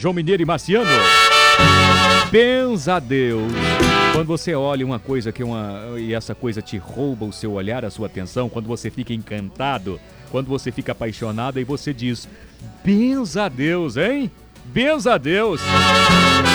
João Mineiro e Marciano. Benza a Deus. Quando você olha uma coisa e essa coisa te rouba o seu olhar, a sua atenção, quando você fica encantado, quando você fica apaixonado e você diz: benza a Deus, hein? Benza a Deus.